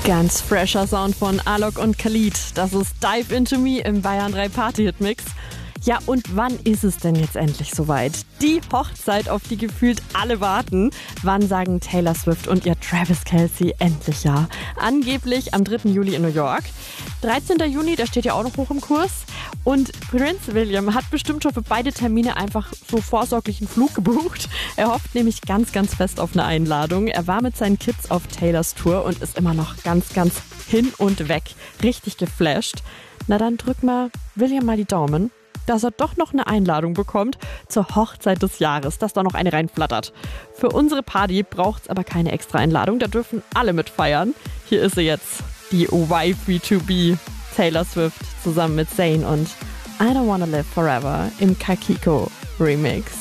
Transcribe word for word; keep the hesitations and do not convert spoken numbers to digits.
Ganz fresher Sound von Alok und Khalid. Das ist Dive Into Me im Bayern drei Party-Hit-Mix. Ja, und wann ist es denn jetzt endlich soweit? Die Hochzeit, auf die gefühlt alle warten. Wann sagen Taylor Swift und ihr Travis Kelce endlich ja? Angeblich am dritten Juli in New York. dreizehnten Juni, der steht ja auch noch hoch im Kurs. Und Prince William hat bestimmt schon für beide Termine einfach so vorsorglich einen Flug gebucht. Er hofft nämlich ganz, ganz fest auf eine Einladung. Er war mit seinen Kids auf Taylors Tour und ist immer noch ganz, ganz hin und weg. Richtig geflasht. Na dann drück mal William mal die Daumen, dass er doch noch eine Einladung bekommt zur Hochzeit des Jahres, dass da noch eine reinflattert. Für unsere Party braucht es aber keine extra Einladung, da dürfen alle mitfeiern. Hier ist sie jetzt, die Wifey to be, Taylor Swift zusammen mit Zayn und I Don't Wanna Live Forever im Kakiko Remix.